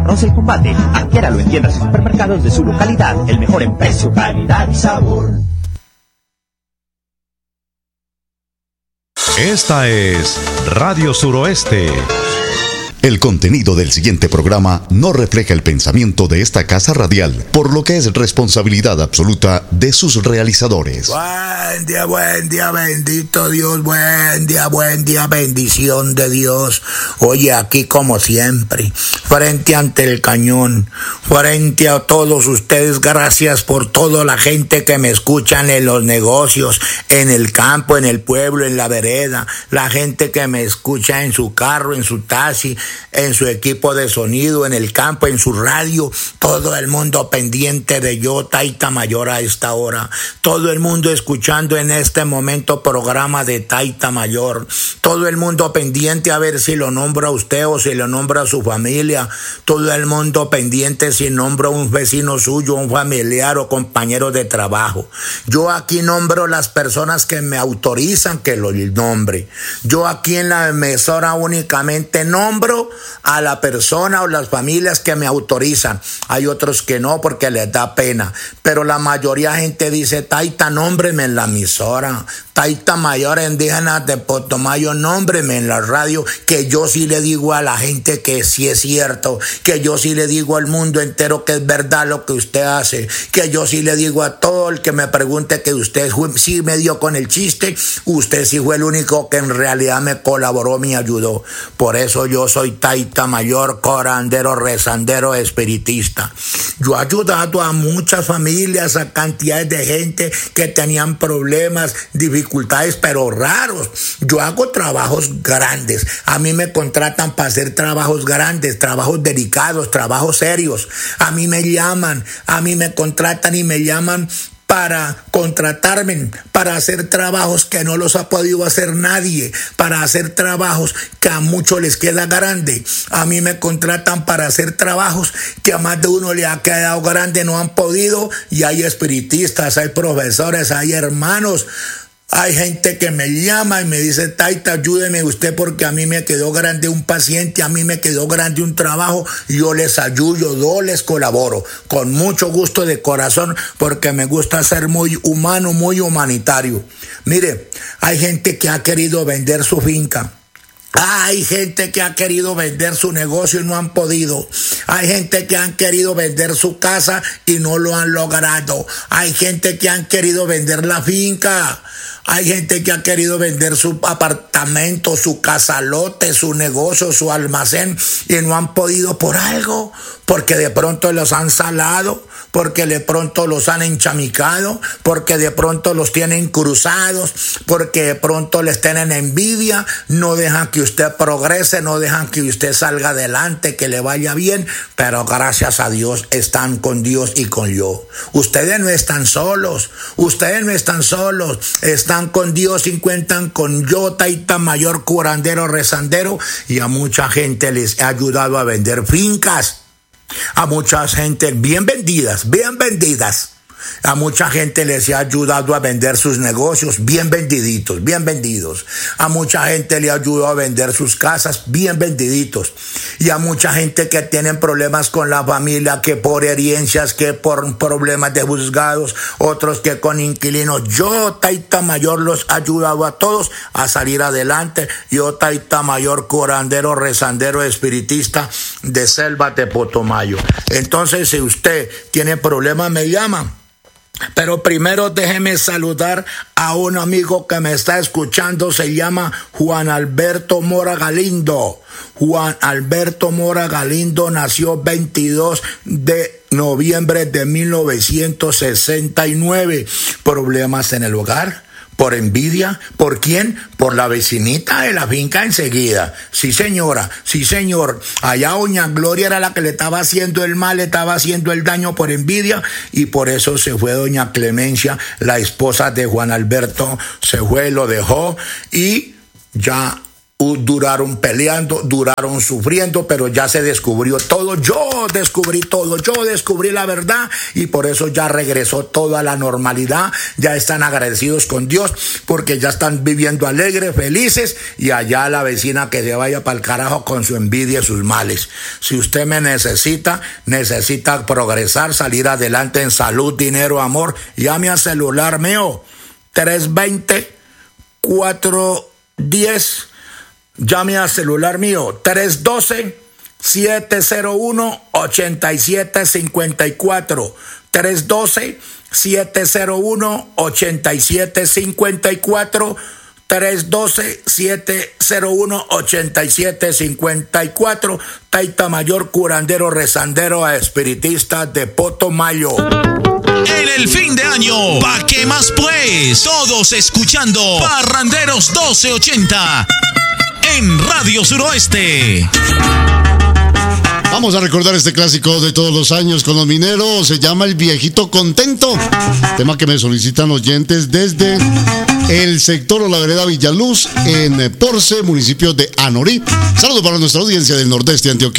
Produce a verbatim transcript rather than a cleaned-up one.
conoce el combate. Adquiéralo en tiendas y supermercados de su localidad. El mejor en precio, calidad y sabor. Esta es Radio Suroeste. El contenido del siguiente programa no refleja el pensamiento de esta casa radial, por lo que es responsabilidad absoluta de sus realizadores. Buen día, buen día, bendito Dios, buen día, buen día, bendición de Dios. Oye, aquí como siempre, frente ante el cañón, frente a todos ustedes, gracias por toda la gente que me escuchan en los negocios, en el campo, en el pueblo, en la vereda, la gente que me escucha en su carro, en su taxi, en su equipo de sonido, en el campo, en su radio, todo el mundo pendiente de yo, Taita Mayor, a esta hora, todo el mundo escuchando en este momento programa de Taita Mayor, todo el mundo pendiente a ver si lo nombra a usted o si lo nombra a su familia, todo el mundo pendiente si nombra a un vecino suyo, un familiar o compañero de trabajo. Yo aquí nombro las personas que me autorizan que lo nombre. Yo aquí en la emisora únicamente nombro a la persona o las familias que me autorizan. Hay otros que no porque les da pena, pero la mayoría de gente dice: Taita, nómbreme en la emisora. Taita Mayor Indígena de Putumayo, nómbreme en la radio, que yo sí le digo a la gente que sí es cierto, que yo sí le digo al mundo entero que es verdad lo que usted hace, que yo sí le digo a todo el que me pregunte que usted sí me dio con el chiste, usted sí fue el único que en realidad me colaboró, me ayudó. Por eso yo soy Taita Mayor, corandero, rezandero, espiritista. Yo he ayudado a muchas familias, a cantidades de gente que tenían problemas, dificultades, pero raros. Yo hago trabajos grandes. A mí me contratan para hacer trabajos grandes, trabajos delicados, trabajos serios. A mí me llaman, a mí me contratan y me llaman para contratarme, para hacer trabajos que no los ha podido hacer nadie, para hacer trabajos que a muchos les queda grande. A mí me contratan para hacer trabajos que a más de uno le ha quedado grande, no han podido, y hay espiritistas, hay profesores, hay hermanos. Hay gente que me llama y me dice: Taita, ayúdeme usted porque a mí me quedó grande un paciente, a mí me quedó grande un trabajo, y yo les ayudo, yo les colaboro, con mucho gusto de corazón, porque me gusta ser muy humano, muy humanitario. Mire, hay gente que ha querido vender su finca. Hay gente que ha querido vender su negocio y no han podido. Hay gente que han querido vender su casa y no lo han logrado. Hay gente que han querido vender la finca. Hay gente que ha querido vender su apartamento, su casalote, su negocio, su almacén, y no han podido por algo, porque de pronto los han salado, porque de pronto los han enchamicado, porque de pronto los tienen cruzados, porque de pronto les tienen envidia, no dejan que usted progrese, no dejan que usted salga adelante, que le vaya bien, pero gracias a Dios están con Dios y con yo. Ustedes no están solos, ustedes no están solos, están con Dios y cuentan con yo, Taita Mayor, curandero, rezandero, y a mucha gente les he ayudado a vender fincas. A mucha gente bien vendidas, bien vendidas. A mucha gente les he ayudado a vender sus negocios bien vendiditos, bien vendidos. A mucha gente le ayudó a vender sus casas bien vendiditos. Y a mucha gente que tienen problemas con la familia, que por herencias, que por problemas de juzgados, otros que con inquilinos. Yo, Taita Mayor, los he ayudado a todos a salir adelante. Yo, Taita Mayor, curandero, rezandero, espiritista de Selva de Putumayo. Entonces, si usted tiene problemas, me llama. Pero primero déjeme saludar a un amigo que me está escuchando, se llama Juan Alberto Mora Galindo. Juan Alberto Mora Galindo nació veintidós de noviembre de mil novecientos sesenta y nueve. Problemas en el hogar. ¿Por envidia? ¿Por quién? Por la vecinita de la finca enseguida. Sí, señora, sí, señor. Allá doña Gloria era la que le estaba haciendo el mal, le estaba haciendo el daño por envidia, y por eso se fue doña Clemencia, la esposa de Juan Alberto, se fue, lo dejó, y ya duraron peleando, duraron sufriendo, pero ya se descubrió todo. Yo descubrí todo, yo descubrí la verdad y por eso ya regresó todo a la normalidad. Ya están agradecidos con Dios porque ya están viviendo alegres, felices, y allá la vecina que se vaya para el carajo con su envidia y sus males. Si usted me necesita, necesita progresar, salir adelante en salud, dinero, amor, llame al celular mío tres veinte, cuatro diez. Llame al celular mío tres doce, siete cero uno, ocho siete cinco cuatro. tres doce, siete cero uno, ocho siete cinco cuatro. tres doce, siete cero uno, ocho siete cinco cuatro. Taita Mayor, curandero, rezandero, espiritista de Potomayo. En el fin de año, ¿pa' qué más pues? Todos escuchando Parranderos doce ochenta en Radio Suroeste. Vamos a recordar este clásico de todos los años con los mineros. Se llama El Viejito Contento. Tema que me solicitan oyentes desde el sector o la vereda Villaluz, en Porce, municipio de Anorí. Saludos para nuestra audiencia del nordeste antioqueño.